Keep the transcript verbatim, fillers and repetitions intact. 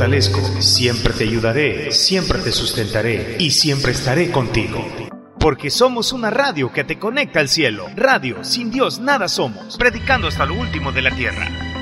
fortalezco, siempre te ayudaré, siempre te sustentaré y siempre estaré contigo. Porque somos una radio que te conecta al cielo. Radio, sin Dios nada somos. Predicando hasta lo último de la tierra.